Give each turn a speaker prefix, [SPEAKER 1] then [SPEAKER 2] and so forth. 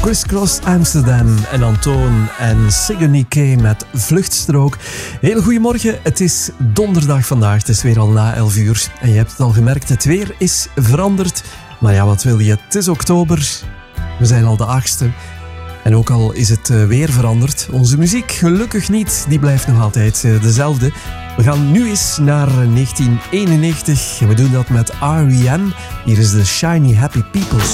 [SPEAKER 1] Crisscross Amsterdam en Antoon en Sigourney K met Vluchtstrook. Hele goedemorgen, het is donderdag vandaag, het is weer al na 11 uur. En je hebt het al gemerkt, het weer is veranderd. Maar ja, wat wil je, het is oktober, we zijn al de 8e. En ook al is het weer veranderd, onze muziek gelukkig niet, die blijft nog altijd dezelfde. We gaan nu eens naar 1991 en we doen dat met R.E.M. Hier is de Shiny Happy People.